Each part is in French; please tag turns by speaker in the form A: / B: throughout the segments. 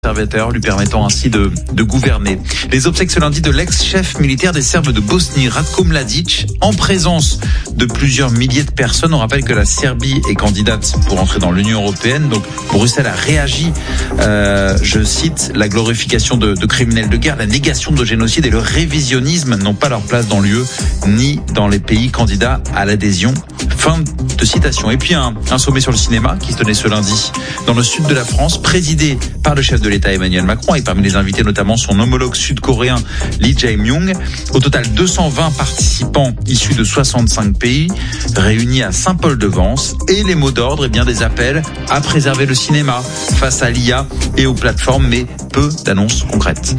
A: conservateur, lui permettant ainsi de gouverner. Les obsèques ce lundi de l'ex-chef militaire des Serbes de Bosnie, Ratko Mladic, en présence de plusieurs milliers de personnes. On rappelle que la Serbie est candidate pour entrer dans l'Union européenne. Donc Bruxelles a réagi, je cite, la glorification de criminels de guerre, la négation de génocide et le révisionnisme n'ont pas leur place dans l'UE ni dans les pays candidats à l'adhésion. Fin de citation. Et puis un sommet sur le cinéma qui se tenait ce lundi dans le sud de la France, présidé par le chef de l'État Emmanuel Macron, et parmi les invités notamment son homologue sud-coréen Lee Jae-myung. Au total, 220 participants issus de 65 pays réunis à Saint-Paul-de-Vence, et les mots d'ordre, des appels à préserver le cinéma face à l'IA et aux plateformes, mais peu d'annonces concrètes.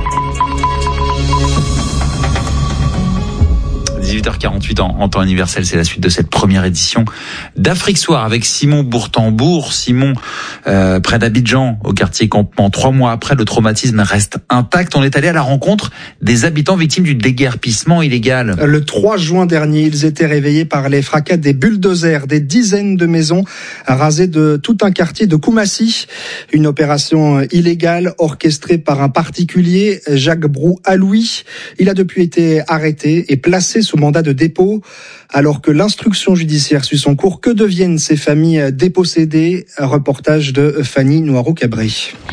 A: 18h48 en temps universel, c'est la suite de cette première édition d'Afrique Soir avec Simon Bourtambour. Simon, près d'Abidjan, au quartier Campement. 3 mois après, le traumatisme reste intact. On est allé à la rencontre des habitants victimes du déguerpissement illégal.
B: Le 3 juin dernier, ils étaient réveillés par les fracas des bulldozers, des dizaines de maisons rasées de tout un quartier de Koumassi. Une opération illégale orchestrée par un particulier, Jacques Brou Aloui. Il a depuis été arrêté et placé sous mandat de dépôt, alors que l'instruction judiciaire suit son cours. Que deviennent ces familles dépossédées? Reportage de Fanny Noireau-Cabré.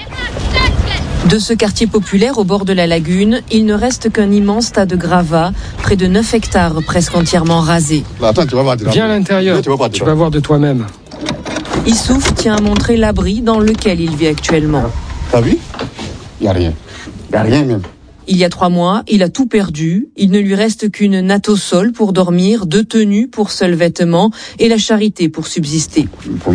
C: De ce quartier populaire au bord de la lagune, il ne reste qu'un immense tas de gravats, près de 9 hectares presque entièrement rasés.
D: Viens à l'intérieur, tu vas voir de toi-même.
C: Issouf tient à montrer l'abri dans lequel il vit actuellement.
E: T'as vu? Il n'y a rien. Il n'y a rien même.
C: Il y a 3 mois, il a tout perdu. Il ne lui reste qu'une natte au sol pour dormir, 2 tenues pour seuls vêtements et la charité pour subsister.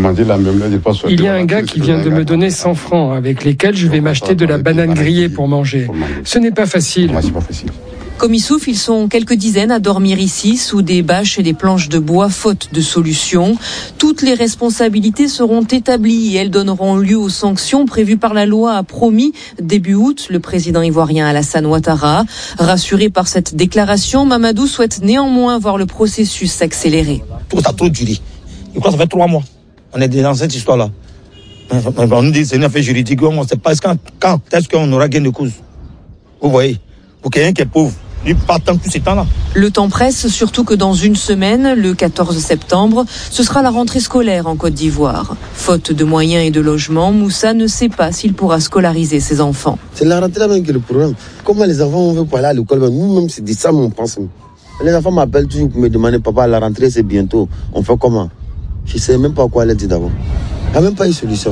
D: Il y a un gars qui vient de me donner 100 francs avec lesquels je vais m'acheter de la banane grillée pour manger. Ce n'est pas facile.
C: Comme Issouf, ils sont quelques dizaines à dormir ici, sous des bâches et des planches de bois, faute de solution. Toutes les responsabilités seront établies et elles donneront lieu aux sanctions prévues par la loi, a promis début août le président ivoirien Alassane Ouattara. Rassuré par cette déclaration, Mamadou souhaite néanmoins voir le processus s'accélérer.
F: Tout ça a trop duré. Je crois que ça fait 3 mois. On est dans cette histoire-là. On nous dit que c'est une affaire juridique. On ne sait pas quand est-ce qu'on aura gain de cause. Vous voyez, pour quelqu'un qui est pauvre, tout ce temps-là.
C: Le temps presse, surtout que dans une semaine, le 14 septembre, ce sera la rentrée scolaire en Côte d'Ivoire. Faute de moyens et de logements, Moussa ne sait pas s'il pourra scolariser ses enfants.
G: C'est la rentrée là même qui est le problème. Comment les enfants vont aller à l'école? Nous-mêmes, c'est de ça on pense. Les enfants m'appellent toujours pour me demander, papa, la rentrée c'est bientôt. On fait comment? Je ne sais même pas quoi leur dire d'abord. Il n'y a même pas une solution.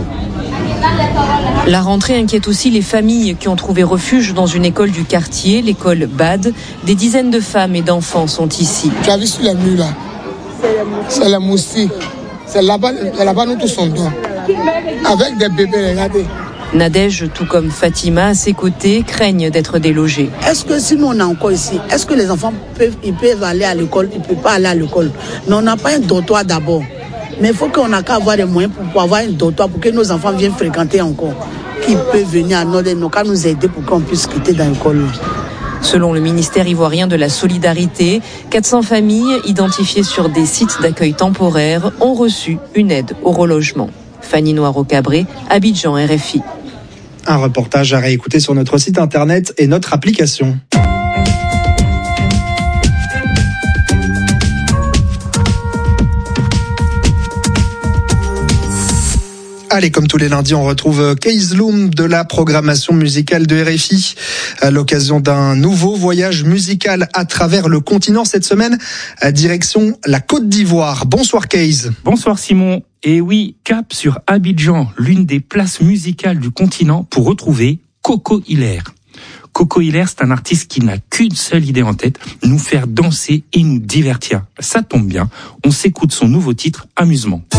C: La rentrée inquiète aussi les familles qui ont trouvé refuge dans une école du quartier, l'école BAD. Des dizaines de femmes et d'enfants sont ici.
H: Tu as vu sur la mur là? C'est la moustique. C'est là-bas nous tous sommes dedans. Avec des bébés, regardez.
C: Nadège, tout comme Fatima, à ses côtés, craignent d'être délogés.
I: Est-ce que si nous on est encore ici, est-ce que les enfants peuvent aller à l'école? Ils ne peuvent pas aller à l'école. Mais on n'a pas un dortoir d'abord. Mais il faut qu'on ait qu'à avoir des moyens pour avoir un dortoir pour que nos enfants viennent fréquenter encore. Qu'ils peuvent venir à nos cas nous aider pour qu'on puisse quitter dans l'école.
C: Selon le ministère ivoirien de la Solidarité, 400 familles identifiées sur des sites d'accueil temporaires ont reçu une aide au relogement. Fanny Noireau-Cabré, Abidjan, RFI.
B: Un reportage à réécouter sur notre site internet et notre application. Allez, comme tous les lundis, on retrouve Kees Loom de la programmation musicale de RFI à l'occasion d'un nouveau voyage musical à travers le continent cette semaine, à direction la Côte d'Ivoire. Bonsoir Kees.
J: Bonsoir Simon. Et oui, cap sur Abidjan, l'une des places musicales du continent pour retrouver Coco Hilaire. Coco Hilaire, c'est un artiste qui n'a qu'une seule idée en tête, nous faire danser et nous divertir. Ça tombe bien, on s'écoute son nouveau titre, Amusement.